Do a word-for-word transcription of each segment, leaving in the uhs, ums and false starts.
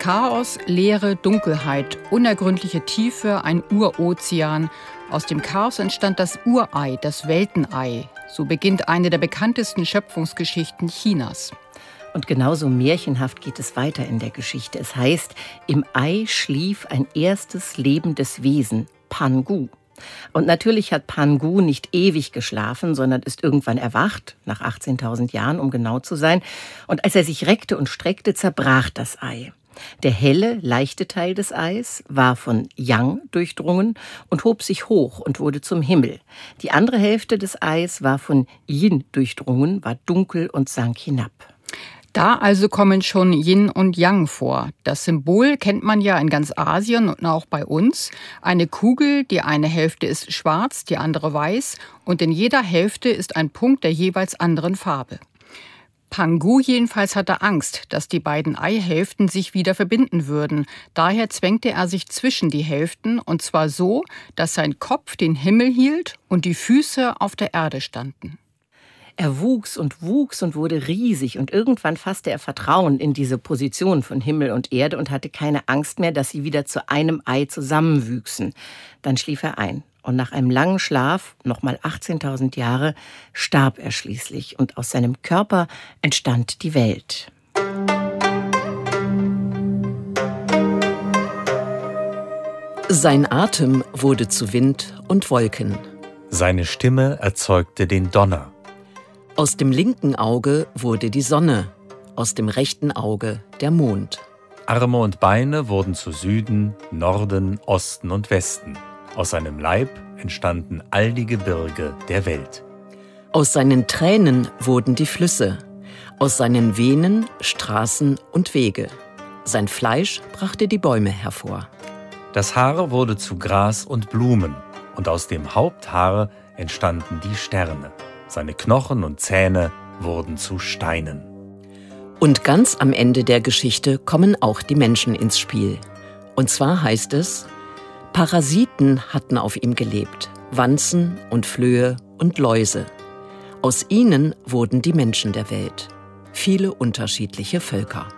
Chaos, Leere, Dunkelheit, unergründliche Tiefe, ein Urozean. Aus dem Chaos entstand das Urei, das Weltenei. So beginnt eine der bekanntesten Schöpfungsgeschichten Chinas. Und genauso märchenhaft geht es weiter in der Geschichte. Es heißt, im Ei schlief ein erstes lebendes Wesen, Pangu. Und natürlich hat Pangu nicht ewig geschlafen, sondern ist irgendwann erwacht, nach achtzehntausend Jahren, um genau zu sein. Und als er sich reckte und streckte, zerbrach das Ei. Der helle, leichte Teil des Eis war von Yang durchdrungen und hob sich hoch und wurde zum Himmel. Die andere Hälfte des Eis war von Yin durchdrungen, war dunkel und sank hinab. Da also kommen schon Yin und Yang vor. Das Symbol kennt man ja in ganz Asien und auch bei uns. Eine Kugel, die eine Hälfte ist schwarz, die andere weiß und in jeder Hälfte ist ein Punkt der jeweils anderen Farbe. Pangu jedenfalls hatte Angst, dass die beiden Eihälften sich wieder verbinden würden. Daher zwängte er sich zwischen die Hälften und zwar so, dass sein Kopf den Himmel hielt und die Füße auf der Erde standen. Er wuchs und wuchs und wurde riesig und irgendwann fasste er Vertrauen in diese Position von Himmel und Erde und hatte keine Angst mehr, dass sie wieder zu einem Ei zusammenwüchsen. Dann schlief er ein und nach einem langen Schlaf, nochmal achtzehntausend Jahre, starb er schließlich und aus seinem Körper entstand die Welt. Sein Atem wurde zu Wind und Wolken. Seine Stimme erzeugte den Donner. Aus dem linken Auge wurde die Sonne, aus dem rechten Auge der Mond. Arme und Beine wurden zu Süden, Norden, Osten und Westen. Aus seinem Leib entstanden all die Gebirge der Welt. Aus seinen Tränen wurden die Flüsse, aus seinen Venen Straßen und Wege. Sein Fleisch brachte die Bäume hervor. Das Haar wurde zu Gras und Blumen, und aus dem Haupthaar entstanden die Sterne. Seine Knochen und Zähne wurden zu Steinen. Und ganz am Ende der Geschichte kommen auch die Menschen ins Spiel. Und zwar heißt es, Parasiten hatten auf ihm gelebt, Wanzen und Flöhe und Läuse. Aus ihnen wurden die Menschen der Welt, viele unterschiedliche Völker.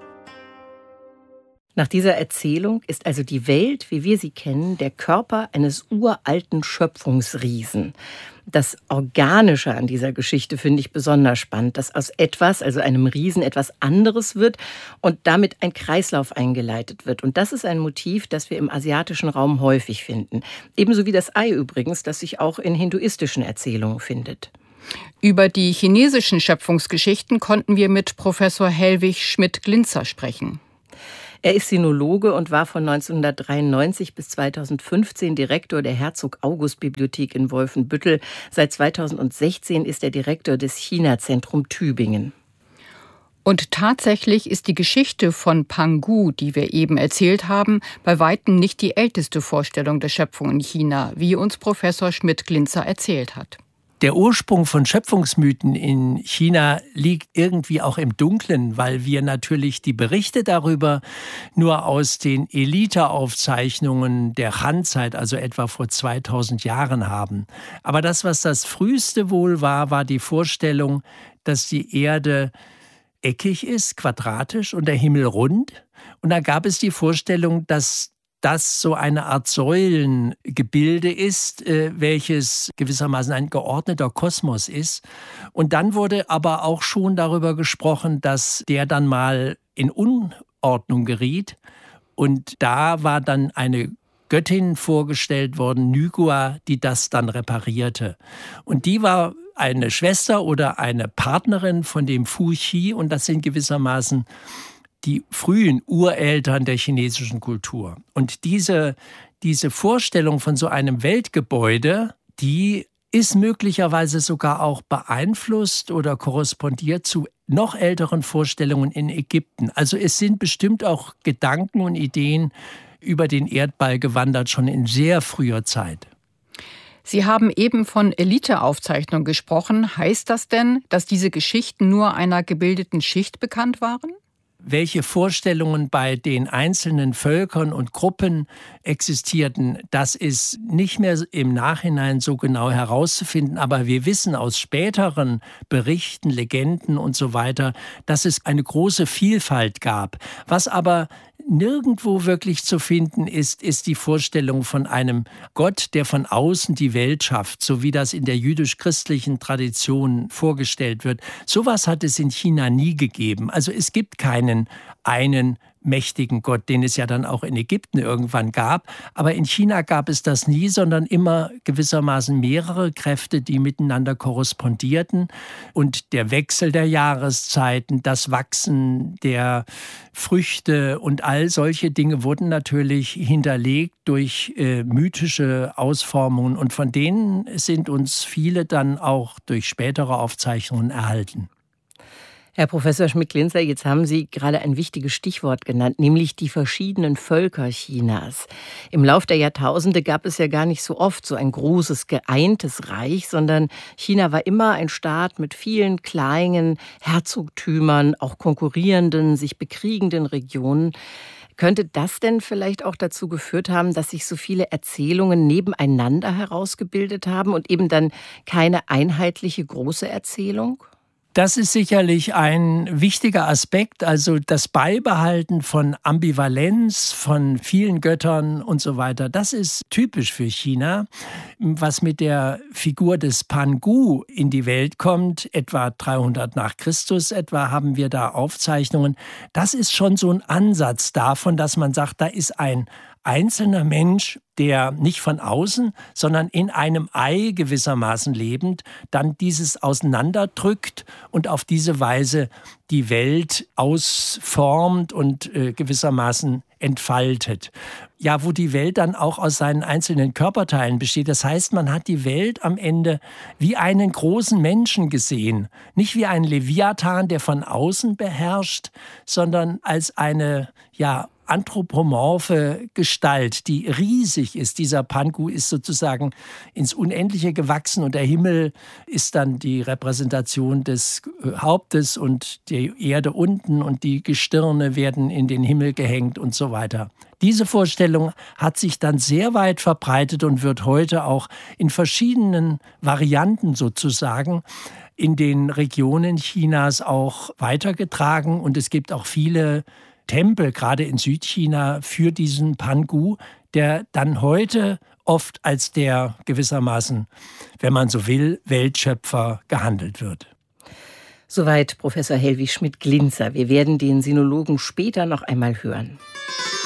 Nach dieser Erzählung ist also die Welt, wie wir sie kennen, der Körper eines uralten Schöpfungsriesen. Das Organische an dieser Geschichte finde ich besonders spannend, dass aus etwas, also einem Riesen, etwas anderes wird und damit ein Kreislauf eingeleitet wird. Und das ist ein Motiv, das wir im asiatischen Raum häufig finden. Ebenso wie das Ei übrigens, das sich auch in hinduistischen Erzählungen findet. Über die chinesischen Schöpfungsgeschichten konnten wir mit Professor Hellwig Schmidt-Glinzer sprechen. Er ist Sinologe und war von neunzehnhundertdreiundneunzig bis zweitausendfünfzehn Direktor der Herzog-August-Bibliothek in Wolfenbüttel. Seit zweitausendsechzehn ist er Direktor des China-Zentrum Tübingen. Und tatsächlich ist die Geschichte von Pangu, die wir eben erzählt haben, bei weitem nicht die älteste Vorstellung der Schöpfung in China, wie uns Professor Schmidt-Glinzer erzählt hat. Der Ursprung von Schöpfungsmythen in China liegt irgendwie auch im Dunkeln, weil wir natürlich die Berichte darüber nur aus den Elite-Aufzeichnungen der Han-Zeit, also etwa vor zweitausend Jahren haben. Aber das, was das früheste wohl war, war die Vorstellung, dass die Erde eckig ist, quadratisch und der Himmel rund. Und da gab es die Vorstellung, dass das so eine Art Säulengebilde ist, äh, welches gewissermaßen ein geordneter Kosmos ist. Und dann wurde aber auch schon darüber gesprochen, dass der dann mal in Unordnung geriet. Und da war dann eine Göttin vorgestellt worden, Nygua, die das dann reparierte. Und die war eine Schwester oder eine Partnerin von dem Fu Xi. Und das sind gewissermaßen die frühen Ureltern der chinesischen Kultur. Und diese, diese Vorstellung von so einem Weltgebäude, die ist möglicherweise sogar auch beeinflusst oder korrespondiert zu noch älteren Vorstellungen in Ägypten. Also es sind bestimmt auch Gedanken und Ideen über den Erdball gewandert, schon in sehr früher Zeit. Sie haben eben von Eliteaufzeichnungen gesprochen. Heißt das denn, dass diese Geschichten nur einer gebildeten Schicht bekannt waren? Welche Vorstellungen bei den einzelnen Völkern und Gruppen existierten, das ist nicht mehr im Nachhinein so genau herauszufinden. Aber wir wissen aus späteren Berichten, Legenden und so weiter, dass es eine große Vielfalt gab. Was aber nirgendwo wirklich zu finden ist, ist die Vorstellung von einem Gott, der von außen die Welt schafft, so wie das in der jüdisch-christlichen Tradition vorgestellt wird. Sowas hat es in China nie gegeben. Also es gibt keinen einen mächtigen Gott, den es ja dann auch in Ägypten irgendwann gab. Aber in China gab es das nie, sondern immer gewissermaßen mehrere Kräfte, die miteinander korrespondierten. Und der Wechsel der Jahreszeiten, das Wachsen der Früchte und all solche Dinge wurden natürlich hinterlegt durch äh, mythische Ausformungen. Und von denen sind uns viele dann auch durch spätere Aufzeichnungen erhalten. Herr Professor Schmidt-Glinzer, jetzt haben Sie gerade ein wichtiges Stichwort genannt, nämlich die verschiedenen Völker Chinas. Im Lauf der Jahrtausende gab es ja gar nicht so oft so ein großes, geeintes Reich, sondern China war immer ein Staat mit vielen kleinen Herzogtümern, auch konkurrierenden, sich bekriegenden Regionen. Könnte das denn vielleicht auch dazu geführt haben, dass sich so viele Erzählungen nebeneinander herausgebildet haben und eben dann keine einheitliche große Erzählung? Das ist sicherlich ein wichtiger Aspekt, also das Beibehalten von Ambivalenz, von vielen Göttern und so weiter. Das ist typisch für China. Was mit der Figur des Pan-Gu in die Welt kommt, etwa dreihundert nach Christus etwa, haben wir da Aufzeichnungen. Das ist schon so ein Ansatz davon, dass man sagt, da ist ein einzelner Mensch, der nicht von außen, sondern in einem Ei gewissermaßen lebend, dann dieses auseinanderdrückt und auf diese Weise die Welt ausformt und äh, gewissermaßen entfaltet. Ja, wo die Welt dann auch aus seinen einzelnen Körperteilen besteht. Das heißt, man hat die Welt am Ende wie einen großen Menschen gesehen. Nicht wie einen Leviathan, der von außen beherrscht, sondern als eine, ja, anthropomorphe Gestalt, die riesig ist. Dieser Pan-Gu ist sozusagen ins Unendliche gewachsen und der Himmel ist dann die Repräsentation des Hauptes und die Erde unten und die Gestirne werden in den Himmel gehängt und so weiter. Diese Vorstellung hat sich dann sehr weit verbreitet und wird heute auch in verschiedenen Varianten sozusagen in den Regionen Chinas auch weitergetragen und es gibt auch viele Tempel, gerade in Südchina, für diesen Pan-Gu, der dann heute oft als der gewissermaßen, wenn man so will, Weltschöpfer gehandelt wird. Soweit Professor Helwig Schmidt-Glinzer. Wir werden den Sinologen später noch einmal hören.